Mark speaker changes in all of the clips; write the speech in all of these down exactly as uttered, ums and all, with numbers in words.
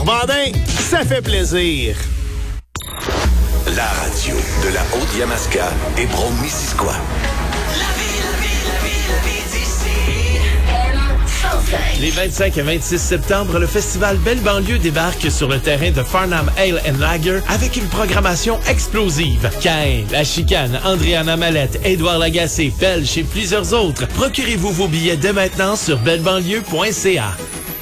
Speaker 1: Vendin, ça fait plaisir.
Speaker 2: La radio de la Haute-Yamaska et Brome-Missisquoi.
Speaker 3: La vie, la vie, la vie, la vie d'ici. M cent cinq.
Speaker 4: Les vingt-cinq et vingt-six septembre, le festival Belle Banlieue débarque sur le terrain de Farnham Ale and Lager avec une programmation explosive. Caïn, La Chicane, Andréana Mallette, Édouard Lagacé, Belge et plusieurs autres. Procurez-vous vos billets dès maintenant sur belle banlieue point c a.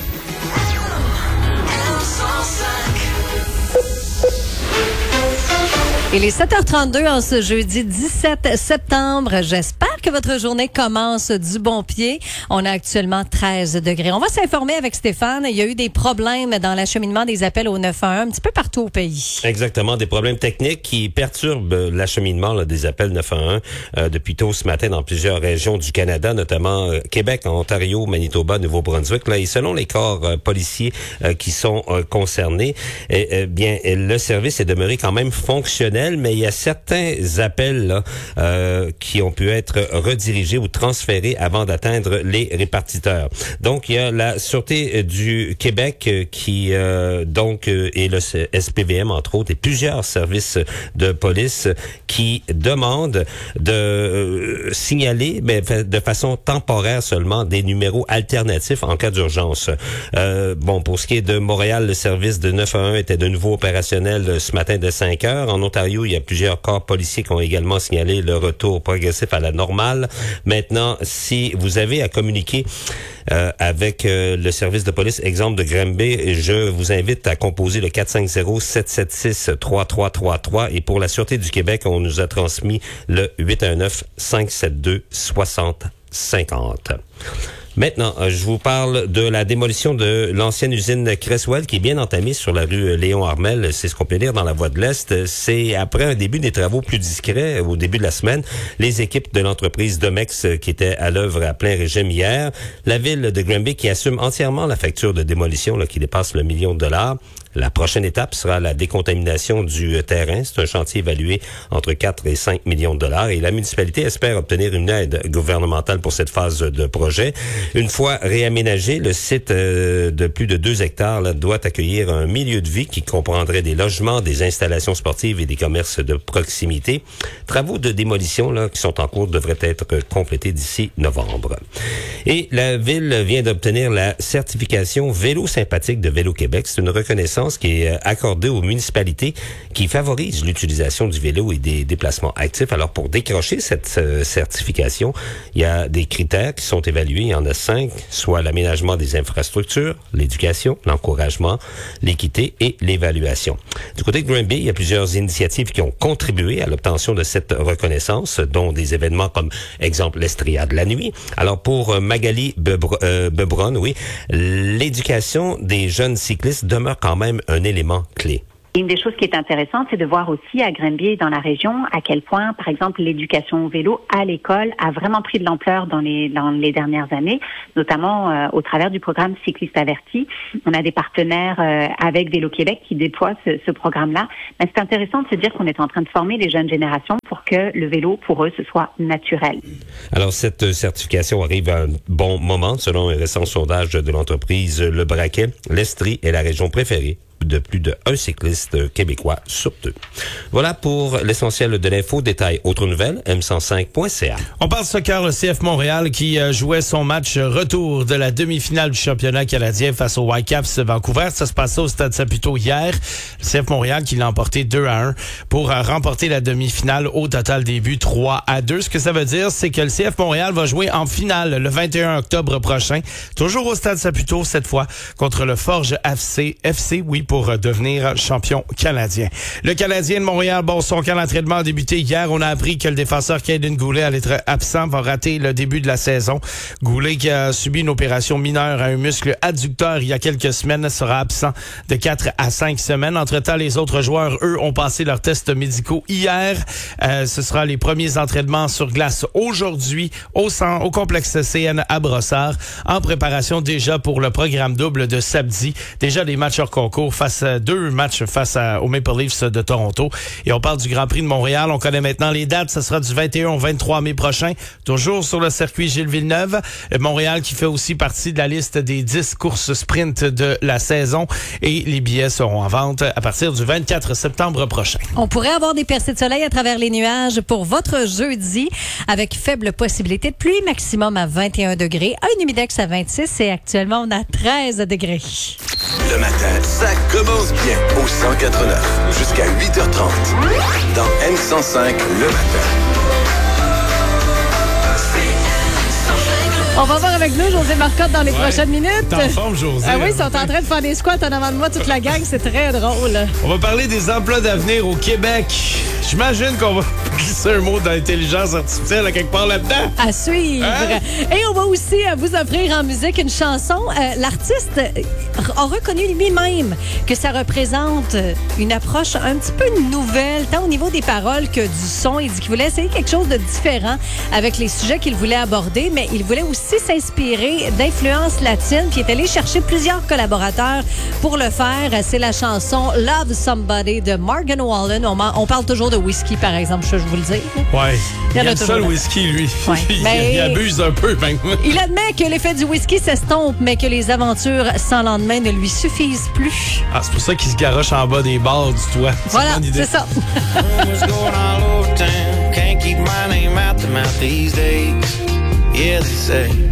Speaker 5: Il est sept heures trente-deux en ce jeudi dix-sept septembre. J'espère que votre journée commence du bon pied. On a actuellement treize degrés. On va s'informer avec Stéphane. Il y a eu des problèmes dans l'acheminement des appels au neuf un un un petit peu partout au pays.
Speaker 6: Exactement, des problèmes techniques qui perturbent l'acheminement là, des appels neuf un un un euh, depuis tôt ce matin dans plusieurs régions du Canada, notamment euh, Québec, Ontario, Manitoba, Nouveau-Brunswick. Là, et selon les corps euh, policiers euh, qui sont euh, concernés, eh, eh, bien le service est demeuré quand même fonctionnel. Mais il y a certains appels là, euh, qui ont pu être redirigés ou transférés avant d'atteindre les répartiteurs. Donc, il y a la Sûreté du Québec euh, qui, euh, donc, euh, et le S P V M, entre autres, et plusieurs services de police qui demandent de euh, signaler, mais de façon temporaire seulement, des numéros alternatifs en cas d'urgence. Euh, bon, pour ce qui est de Montréal, le service de neuf un un était de nouveau opérationnel ce matin de cinq heures. En Ontario, il y a plusieurs corps policiers qui ont également signalé le retour progressif à la normale. Maintenant, si vous avez à communiquer euh, avec euh, le service de police, exemple de Granby, je vous invite à composer le quatre cinq zéro, sept sept six, trois trois trois trois. Et pour la Sûreté du Québec, on nous a transmis le huit un neuf, cinq sept deux, soixante cinquante. Maintenant, je vous parle de la démolition de l'ancienne usine Cresswell qui est bien entamée sur la rue Léon Armel. C'est ce qu'on peut lire dans la Voix de l'Est. C'est après un début des travaux plus discrets au début de la semaine. Les équipes de l'entreprise Domex qui étaient à l'œuvre à plein régime hier. La ville de Granby qui assume entièrement la facture de démolition là, qui dépasse le million de dollars. La prochaine étape sera la décontamination du terrain. C'est un chantier évalué entre quatre et cinq millions de dollars et la municipalité espère obtenir une aide gouvernementale pour cette phase de projet. Une fois réaménagé, le site euh, de plus de deux hectares là, doit accueillir un milieu de vie qui comprendrait des logements, des installations sportives et des commerces de proximité. Travaux de démolition là, qui sont en cours devraient être complétés d'ici novembre. Et la ville vient d'obtenir la certification Vélo sympathique de Vélo-Québec. C'est une reconnaissance qui est accordée aux municipalités qui favorise l'utilisation du vélo et des déplacements actifs. Alors, pour décrocher cette euh, certification, il y a des critères qui sont évalués. Il y en a cinq, soit l'aménagement des infrastructures, l'éducation, l'encouragement, l'équité et l'évaluation. Du côté de Granby, il y a plusieurs initiatives qui ont contribué à l'obtention de cette reconnaissance, dont des événements comme, exemple, l'Estriade la nuit. Alors, pour Magali Bebr- euh, Bebron, oui, l'éducation des jeunes cyclistes demeure quand même un élément clé.
Speaker 7: Une des choses qui est intéressante, c'est de voir aussi à Granby et dans la région à quel point, par exemple, l'éducation au vélo à l'école a vraiment pris de l'ampleur dans les dans les dernières années, notamment euh, au travers du programme Cycliste Averti. On a des partenaires euh, avec Vélo-Québec qui déploient ce, ce programme-là. Mais c'est intéressant de se dire qu'on est en train de former les jeunes générations pour que le vélo, pour eux, ce soit naturel.
Speaker 6: Alors, cette certification arrive à un bon moment. Selon un récent sondage de l'entreprise Le Braquet, l'Estrie est la région préférée de plus de un cycliste québécois sur deux. Voilà pour l'essentiel de l'info. Détail autres nouvelles, m cent cinq point c a.
Speaker 4: On parle soccer, le C F Montréal qui euh, jouait son match retour de la demi-finale du championnat canadien face aux Whitecaps Vancouver. Ça se passait au Stade Saputo hier. Le C F Montréal qui l'a emporté deux à un pour euh, remporter la demi-finale. Au total des buts trois à deux. Ce que ça veut dire, c'est que le C F Montréal va jouer en finale le vingt et un octobre prochain. Toujours au Stade Saputo cette fois contre le Forge F C, F C, oui, pour devenir champion canadien. Le Canadien de Montréal, bon, son camp d'entraînement a débuté hier. On a appris que le défenseur Caden Goulet allait être absent, va rater le début de la saison. Goulet, qui a subi une opération mineure à un muscle adducteur il y a quelques semaines, sera absent de quatre à cinq semaines. Entre-temps, les autres joueurs, eux, ont passé leurs tests médicaux hier. Euh, ce sera les premiers entraînements sur glace aujourd'hui au, centre, au complexe C N à Brossard, en préparation déjà pour le programme double de samedi. Déjà des matchs hors concours face à deux matchs face à, aux Maple Leafs de Toronto. Et on parle du Grand Prix de Montréal. On connaît maintenant les dates. Ce sera du vingt et un au vingt-trois mai prochain. Toujours sur le circuit Gilles Villeneuve. Montréal qui fait aussi partie de la liste des dix courses sprint de la saison. Et les billets seront en vente à partir du vingt-quatre septembre prochain.
Speaker 5: On pourrait avoir des percées de soleil à travers les nuages pour votre jeudi avec faible possibilité de pluie, maximum à vingt et un degrés, un humidex à vingt-six et actuellement on a treize degrés.
Speaker 2: Le matin, ça commence bien au cent quatre neuf jusqu'à huit heures trente. Dans M cent cinq, le matin.
Speaker 5: On va voir avec nous José Marcotte dans les
Speaker 4: Ouais.
Speaker 5: prochaines minutes.
Speaker 4: T'es en forme, José.
Speaker 5: Ah oui, ils sont en train de faire des squats en avant de moi, toute la gang. C'est très drôle.
Speaker 4: On va parler des emplois d'avenir au Québec. J'imagine qu'on va glisser un mot d'intelligence artificielle à quelque part là-dedans.
Speaker 5: À suivre.
Speaker 4: Hein?
Speaker 5: Et on va aussi euh, vous offrir en musique une chanson. Euh, L'artiste euh, a reconnu lui-même que ça représente euh, une approche un petit peu nouvelle, tant au niveau des paroles que du son. Il dit qu'il voulait essayer quelque chose de différent avec les sujets qu'il voulait aborder, mais il voulait aussi s'inspirer d'influences latines, puis il est allé chercher plusieurs collaborateurs pour le faire. C'est la chanson Love Somebody de Morgan Wallen. On, on parle toujours de whisky, par exemple, je vous le dis.
Speaker 4: Ouais.
Speaker 5: Il y en
Speaker 4: Il
Speaker 5: a
Speaker 4: aime ça, le
Speaker 5: toujours.
Speaker 4: whisky, lui.
Speaker 5: Ouais.
Speaker 4: il,
Speaker 5: Mais-
Speaker 4: il abuse un peu, même.
Speaker 5: Il admet que l'effet du whisky s'estompe, mais que les aventures sans lendemain ne lui suffisent plus.
Speaker 4: Ah, c'est pour ça qu'il se garoche en bas des barres du toit. C'est
Speaker 5: Voilà,
Speaker 4: une bonne idée.
Speaker 5: c'est ça.
Speaker 8: Rumors going all over town. Can't keep my name out the mouth these days. Yeah, they say